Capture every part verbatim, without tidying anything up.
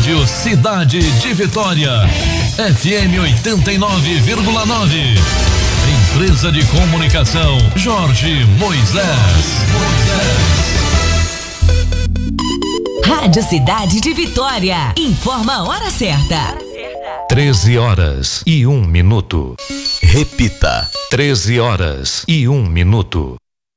Rádio Cidade de Vitória, F M oitenta e nove vírgula nove. Empresa de Comunicação Jorge Moisés. Rádio Cidade de Vitória. Informa a hora certa. treze horas e um minuto. Repita. treze horas e um minuto.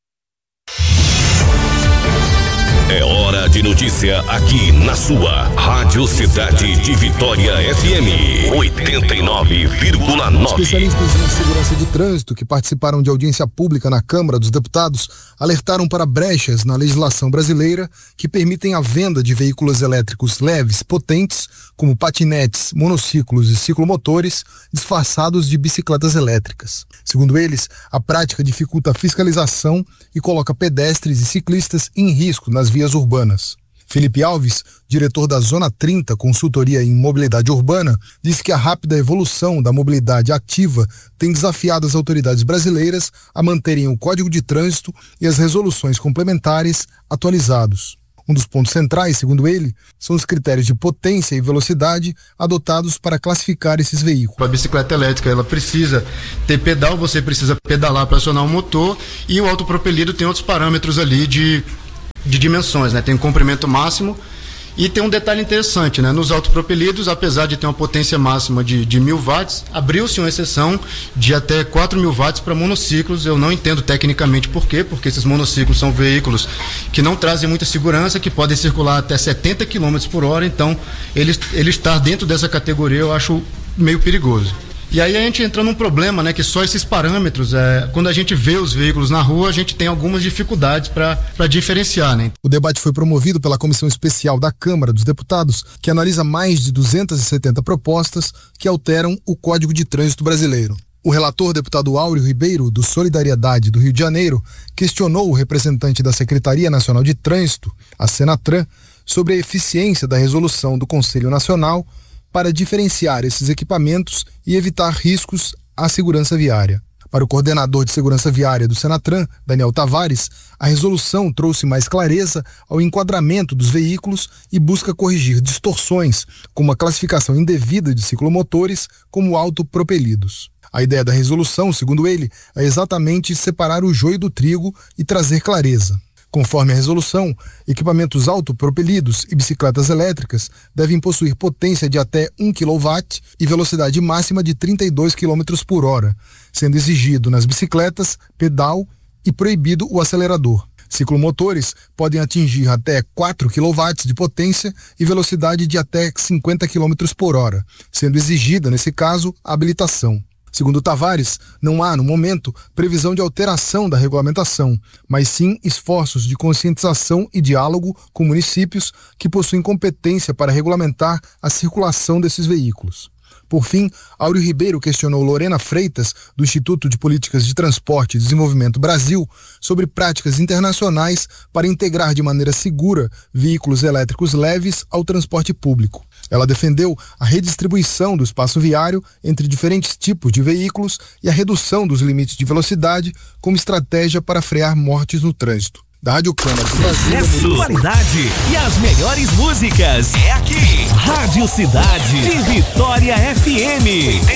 É hora de notícia aqui na sua Rádio Cidade de Vitória F M oitenta e nove vírgula nove. Especialistas em segurança de trânsito que participaram de audiência pública na Câmara dos Deputados alertaram para brechas na legislação brasileira que permitem a venda de veículos elétricos leves potentes, como patinetes, monociclos e ciclomotores, disfarçados de bicicletas elétricas. Segundo eles, a prática dificulta a fiscalização e coloca pedestres e ciclistas em risco nas vias urbanas. Felipe Alves, diretor da Zona trinta, consultoria em mobilidade urbana, disse que a rápida evolução da mobilidade ativa tem desafiado as autoridades brasileiras a manterem o Código de Trânsito e as resoluções complementares atualizados. Um dos pontos centrais, segundo ele, são os critérios de potência e velocidade adotados para classificar esses veículos. A bicicleta elétrica, ela precisa ter pedal, você precisa pedalar para acionar o motor, e o autopropelido tem outros parâmetros ali de de dimensões, né? Tem um comprimento máximo e tem um detalhe interessante, né? Nos autopropelidos, apesar de ter uma potência máxima de, de mil watts, abriu-se uma exceção de até quatro mil watts para monociclos. Eu não entendo tecnicamente por quê, porque esses monociclos são veículos que não trazem muita segurança, que podem circular até setenta quilômetros por hora, então ele, ele estar dentro dessa categoria eu acho meio perigoso. E aí a gente entra num problema, né, que só esses parâmetros, é, quando a gente vê os veículos na rua, a gente tem algumas dificuldades para diferenciar, né? O debate foi promovido pela Comissão Especial da Câmara dos Deputados, que analisa mais de duzentas e setenta propostas que alteram o Código de Trânsito brasileiro. O relator, deputado Áureo Ribeiro, do Solidariedade do Rio de Janeiro, questionou o representante da Secretaria Nacional de Trânsito, a Senatran, sobre a eficiência da resolução do Conselho Nacional para diferenciar esses equipamentos e evitar riscos à segurança viária. Para o coordenador de segurança viária do Senatran, Daniel Tavares, a resolução trouxe mais clareza ao enquadramento dos veículos e busca corrigir distorções, como a classificação indevida de ciclomotores como autopropelidos. A ideia da resolução, segundo ele, é exatamente separar o joio do trigo e trazer clareza. Conforme a resolução, equipamentos autopropelidos e bicicletas elétricas devem possuir potência de até um quilowatt e velocidade máxima de trinta e dois quilômetros por hora, sendo exigido nas bicicletas pedal e proibido o acelerador. Ciclomotores podem atingir até quatro quilowatts de potência e velocidade de até cinquenta quilômetros por hora, sendo exigida, nesse caso, a habilitação. Segundo Tavares, não há, no momento, previsão de alteração da regulamentação, mas sim esforços de conscientização e diálogo com municípios que possuem competência para regulamentar a circulação desses veículos. Por fim, Áureo Ribeiro questionou Lorena Freitas, do Instituto de Políticas de Transporte e Desenvolvimento Brasil, sobre práticas internacionais para integrar de maneira segura veículos elétricos leves ao transporte público. Ela defendeu a redistribuição do espaço viário entre diferentes tipos de veículos e a redução dos limites de velocidade como estratégia para frear mortes no trânsito. Da Rádio Câmara do Brasil. Sucesso, qualidade e as melhores músicas é aqui. Rádio Cidade de Vitória F M.